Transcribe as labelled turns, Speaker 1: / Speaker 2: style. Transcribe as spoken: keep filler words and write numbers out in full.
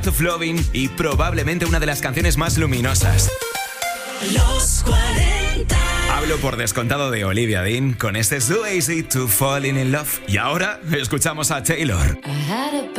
Speaker 1: of Loving y probablemente una de las canciones más luminosas.
Speaker 2: Los cuarenta.
Speaker 1: Hablo por descontado de Olivia Dean con este So Easy to Falling in Love. Y ahora escuchamos a Taylor.
Speaker 2: I had a